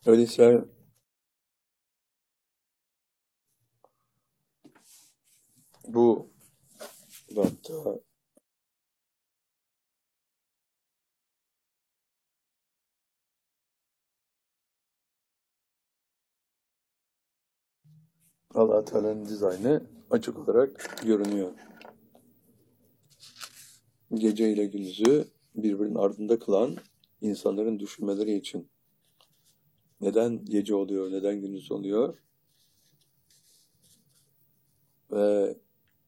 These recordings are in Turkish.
Öyleyse bu bapta Allah Teala'nın dizaynı açık olarak görünüyor. Gece ile gündüzü birbirinin ardında kılan insanların düşünmeleri için. Neden gece oluyor, neden gündüz oluyor? Ve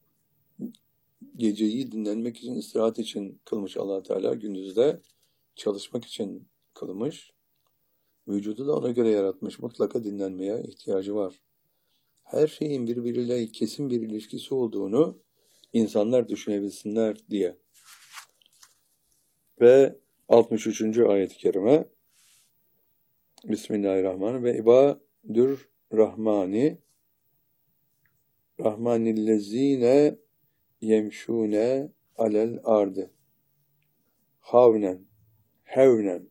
geceyi dinlenmek için, istirahat için kılmış Allah Teala, gündüzü de çalışmak için kılmış. Vücudu da ona göre yaratmış. Mutlaka dinlenmeye ihtiyacı var. Her şeyin birbiriyle kesin bir ilişkisi olduğunu insanlar düşünebilsinler diye. Ve 63. ayet-i kerime Bismillahirrahmanirrahim ve ibadür rahmani rahmanillezine yemşune alel ardı havnen hevnen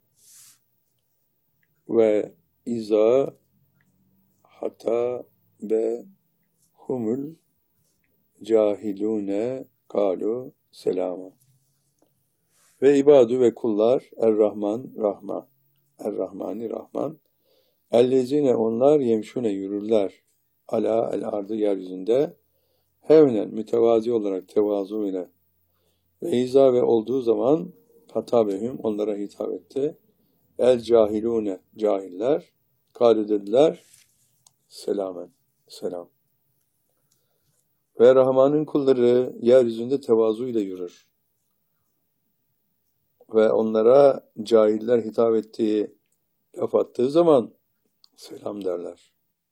ve iza hata be humul cahilune kalu selama. Ve ibadu ve kullar Er-Rahman, Rahman, Er-Rahmani, Rahman. Ellezine onlar yemşune yürürler. Ala el-ardı yeryüzünde. Hevnen mütevazi olarak tevazu ile. Ve izâ ve olduğu zaman hatabehum onlara hitap etti. El cahilune cahiller. Kâlu dediler selamen, selam. Ve Rahman'ın kulları yeryüzünde tevazu ile yürür. Ve onlara cahiller hitap ettiği, laf attığı zaman selam derler.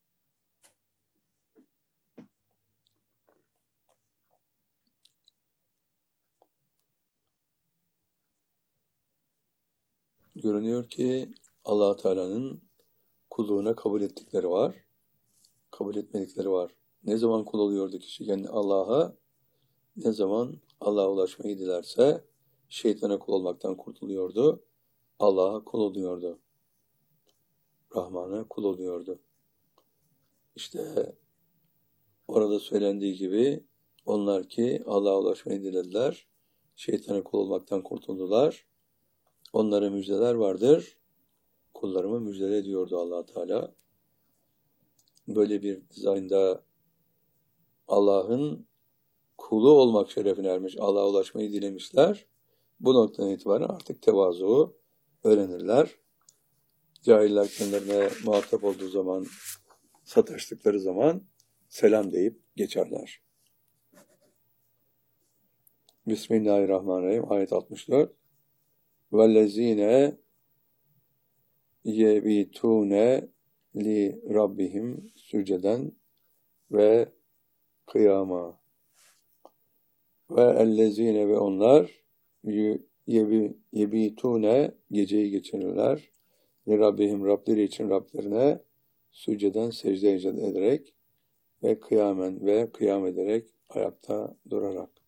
Görünüyor ki Allah Teala'nın kulluğuna kabul ettikleri var, kabul etmedikleri var. Ne zaman kul oluyordu kişi yani Allah'a, ne zaman Allah'a ulaşmayı dilerse şeytana kul olmaktan kurtuluyordu, Allah'a kul oluyordu, Rahman'a kul oluyordu. İşte orada söylendiği gibi onlar ki Allah'a ulaşmayı dilediler, şeytana kul olmaktan kurtuldular. Onlara müjdeler vardır. Kullarımı müjdele diyordu Allah Teala. Böyle bir dizaynda Allah'ın kulu olmak şerefine ermiş, Allah'a ulaşmayı dilemişler. Bu noktadan itibaren artık tevazu öğrenirler. Cahiller kendilerine muhatap olduğu zaman, sataştıkları zaman selam deyip geçerler. Bismillahirrahmanirrahim. Ayet 64. وَالَّذ۪ينَ يَبِيتُونَ لِرَبِّهِمْ süceden ve kıyama. Ve ellezine ve onlar yebitune geceyi geçirirler. Rabbihim Rableri için Rablerine süceden secde ederek ve kıyamen ve kıyam ederek ayakta durarak.